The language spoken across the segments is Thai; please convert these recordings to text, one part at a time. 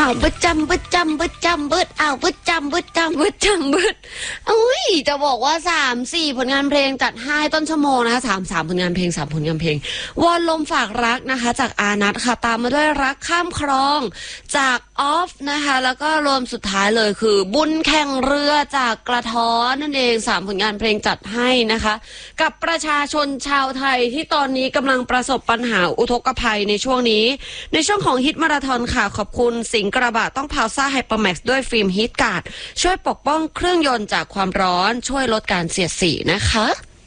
าวบึดจำบึดจำบึดจำบึดอ้าวบึดจำบึดจำบึดจำบึดอุ้ยจะบอกว่า3-4ผลงานเพลงจัดให้ต้นชั่วโมงนะคะ3ผลงานเพลง3ผลงานเพลงวอนลมฝากรักนะคะจากอานัทค่ะตามมาด้วยรักข้ามคลองจากออฟนะคะแล้วก็รวมสุดท้ายเลยคือบุญแข่งเรือจากกระท้อนนั่นเอง3ผลงานเพลงจัดให้นะคะกับประชาชนชาวไทยที่ตอนนี้กำลังประสบปัญหาอุทกภัยในช่วงนี้ในช่วงของฮิตมาราธอนค่ะขอบคุณสิงห์กระบะต้องพาวซ่าไฮเปอร์แม็กซ์ด้วยฟิล์มฮีทการ์ดช่วยปกป้องเครื่องยนต์จากความร้อนช่วยลดการเสียดสีนะคะ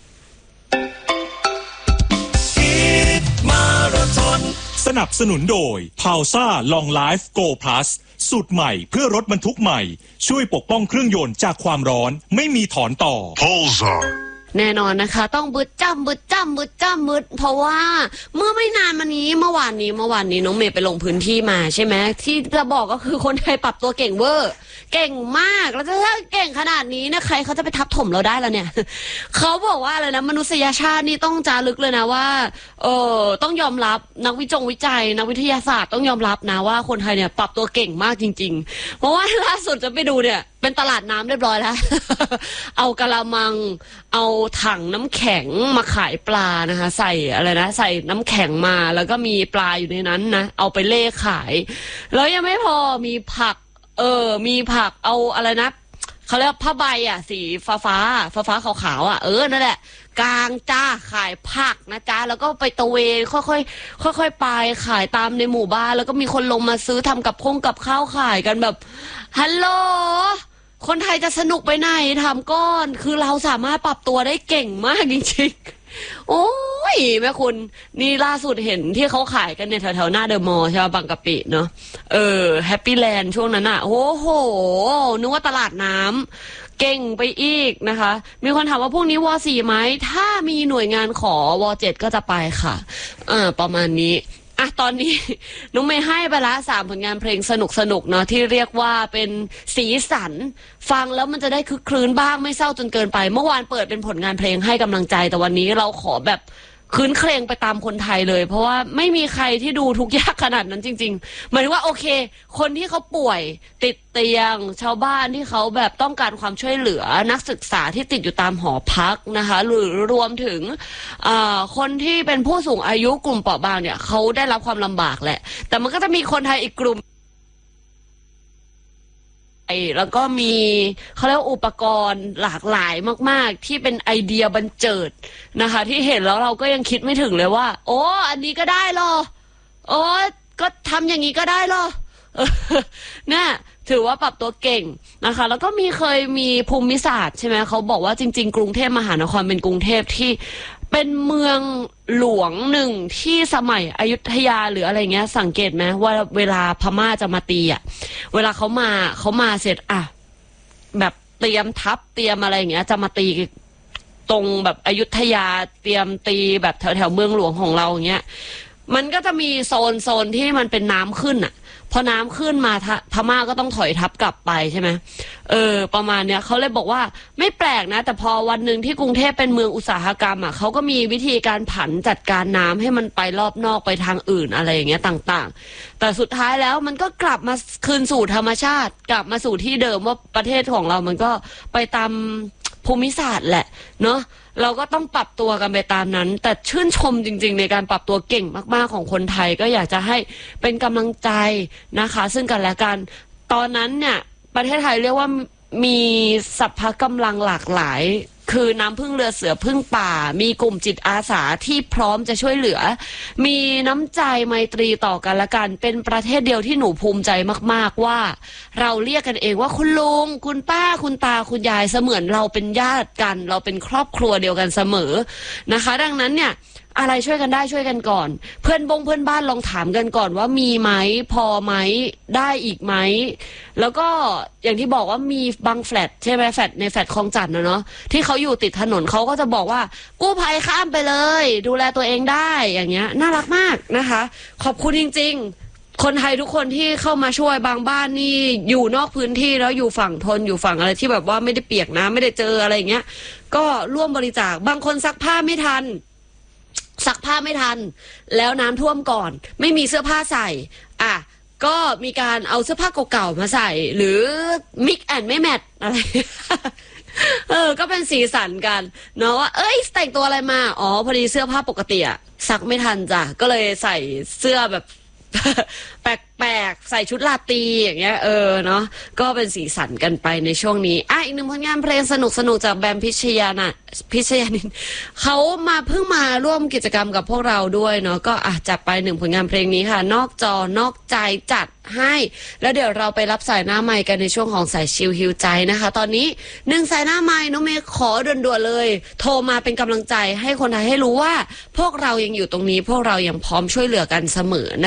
สนับสนุนโดย Pausa Long Life Go Plus สูตรใหม่เพื่อรถบรรทุกใหม่ช่วยปกป้องเครื่องยนต์จากความร้อนไม่มีถอนต่อ Pausa แน่นอนนะคะต้องบึดจ้ำบึดจ้ำบึดจ้ำบึดเพราะว่าเมื่อไม่นานมานี้เมื่อวานนี้น้องเมย์ไปลงพื้นที่มาใช่ไหมที่จะบอกก็คือคนไทยปรับตัวเก่งเวอร์เก่งมากแล้วถ้าเก่งขนาดนี้นะใครเขาจะไปทับถมเราได้แล้วเนี่ย เขาบอกว่าอะไรนะมนุษยชาตินี่ต้องจารึกเลยนะว่าต้องยอมรับนักวิจัยนักวิทยาศาสตร์ต้องยอมรับนะว่าคนไทยเนี่ยปรับตัวเก่งมากจริงๆเพราะว่าล่าสุดจะไปดูเนี่ยเป็นตลาดน้ำเรียบร้อยแล้ว เอากะละมังเอาถังน้ำแข็งมาขายปลานะคะใส่อะไรนะใส่น้ำแข็งมาแล้วก็มีปลาอยู่ในนั้นนะเอาไปเล่ขายแล้วยังไม่พอมีผักมีผักเอาอะไรนะเขาเรียกผ้าใบอ่ะสีฟ้าขาวๆอ่ะนั่นแหละกลางจ้าขายผักนะจ้าแล้วก็ไปตะเวนค่อยไปขายตามในหมู่บ้านแล้วก็มีคนลงมาซื้อทำกับข้าวขายกันแบบฮัลโหลคนไทยจะสนุกไปไหนทำก้อนคือเราสามารถปรับตัวได้เก่งมากจริงๆโอ้ยแม่คุณนี่ล่าสุดเห็นที่เขาขายกันเนี่ยแถวๆหน้าเดอะมอลล์ใช่ไหมบางกะปิเนาะแฮปปี้แลนด์ช่วงนั้นอ่ะโอ้โหนึกว่าตลาดน้ำเก่งไปอีกนะคะมีคนถามว่าพวกนี้ว.4 ไหมถ้ามีหน่วยงานขอว.7 ก็จะไปค่ะประมาณนี้อ่ะตอนนี้น้องเมย์ให้ไปละ3ผลงานเพลงสนุกเนาะที่เรียกว่าเป็นสีสันฟังแล้วมันจะได้คึกครื้นบ้างไม่เศร้าจนเกินไปเมื่อวานเปิดเป็นผลงานเพลงให้กำลังใจแต่วันนี้เราขอแบบคืนเครงไปตามคนไทยเลยเพราะว่าไม่มีใครที่ดูทุกข์ยากขนาดนั้นจริงๆหมายถึงว่าโอเคคนที่เขาป่วยติดเตียงชาวบ้านที่เขาแบบต้องการความช่วยเหลือนักศึกษาที่ติดอยู่ตามหอพักนะคะหรือรวมถึงคนที่เป็นผู้สูงอายุกลุ่มเปราะบางเนี่ยเขาได้รับความลำบากแหละแต่มันก็จะมีคนไทยอีกกลุ่มแล้วก็มีเขาเรียกอุปกรณ์หลากหลายมากๆที่เป็นไอเดียบันเจิดนะคะที่เห็นแล้วเราก็ยังคิดไม่ถึงเลยว่าโอ้อันนี้ก็ได้หรอโอ้ก็ทำอย่างนี้ก็ได้หรอเนี่ยถือว่าปรับตัวเก่งนะคะแล้วก็เคยมีภูมิศาสตร์ใช่ไหมเขาบอกว่าจริงๆกรุงเทพมหานครเป็นกรุงเทพที่เป็นเมืองหลวงหนึ่งที่สมัยอยุธยาหรืออะไรเงี้ยสังเกตไหมว่าเวลาพม่าจะมาตีอ่ะเวลาเขามาเสร็จอ่ะแบบเตรียมทัพเตรียมอะไรเงี้ยจะมาตีตรงแบบอยุธยาเตรียมตีแบบแถวเมืองหลวงของเราอย่างเงี้ยมันก็จะมีโซนที่มันเป็นน้ำขึ้นอ่ะพอน้ำขึ้นมาพม่าก็ต้องถอยทัพกลับไปใช่ไหมประมาณเนี้ยเขาเลยบอกว่าไม่แปลกนะแต่พอวันหนึ่งที่กรุงเทพเป็นเมืองอุตสาหกรรมอ่ะเขาก็มีวิธีการผันจัดการน้ำให้มันไปรอบนอกไปทางอื่นอะไรอย่างเงี้ยต่างๆแต่สุดท้ายแล้วมันก็กลับมาคืนสู่ธรรมชาติกลับมาสู่ที่เดิมว่าประเทศของเรามันก็ไปตามภูมิศาสตร์แหละเนาะเราก็ต้องปรับตัวกันไปตามนั้นแต่ชื่นชมจริงๆในการปรับตัวเก่งมากๆของคนไทยก็อยากจะให้เป็นกำลังใจนะคะซึ่งกันและกันตอนนั้นเนี่ยประเทศไทยเรียกว่ามีสรรพกำลังหลากหลายคือน้ำพึ่งเรือเสือพึ่งป่ามีกลุ่มจิตอาสาที่พร้อมจะช่วยเหลือมีน้ำใจไมตรีต่อกันและกันเป็นประเทศเดียวที่หนูภูมิใจมากๆว่าเราเรียกกันเองว่าคุณลุงคุณป้าคุณตาคุณยายเสมือนเราเป็นญาติกันเราเป็นครอบครัวเดียวกันเสมอนะคะดังนั้นเนี่ยอะไรช่วยกันได้ช่วยกันก่อนเพื่อนบ้านลองถามกันก่อนว่ามีไหมพอไหมได้อีกไหมแล้วก็อย่างที่บอกว่ามีบางแฟลตใช่ไหมแฟลตในแฟลตคลองจันทน์นะเนาะที่เขาอยู่ติดถนนเขาก็จะบอกว่ากู้ภัยข้ามไปเลยดูแลตัวเองได้อย่างเงี้ยน่ารักมากนะคะขอบคุณจริงๆคนไทยทุกคนที่เข้ามาช่วยบางบ้านนี่อยู่นอกพื้นที่แล้วอยู่ฝั่งทนอยู่ฝั่งอะไรที่แบบว่าไม่ได้เปียกน้ำไม่ได้เจออะไรเงี้ยก็ร่วมบริจาคบางคนซักผ้าไม่ทันแล้วน้ำท่วมก่อนไม่มีเสื้อผ้าใส่ก็มีการเอาเสื้อผ้าเก่าๆมาใส่หรือมิกแอนไม่แมทอะไร ก็เป็นสีสันกันเนาะว่าเอ้ยแต่งตัวอะไรมาอ๋อพอดีเสื้อผ้าปกติอะซักไม่ทันจ้ะก็เลยใส่เสื้อแบบ แปลกๆใส่ชุดลาตรีอย่างเงี้ยเนาะก็เป็นสีสันกันไปในช่วงนี้อีกหนึ่งผลงานเพลงสนุกๆจากแบมพิชยานินเขาเพิ่งมาร่วมกิจกรรมกับพวกเราด้วยเนาะก็จัดไปหนึ่งผลงานเพลงนี้ค่ะนอกจอนอกใจจัดให้แล้วเดี๋ยวเราไปรับสายหน้าไมค์กันในช่วงของสายชิลฮิวใจนะคะตอนนี้1สายหน้าไมค์น้องเมย์ขอด่วนๆเลยโทรมาเป็นกำลังใจให้คนไทยให้รู้ว่าพวกเรายังอยู่ตรงนี้พวกเรายังพร้อมช่วยเหลือกันเสมอ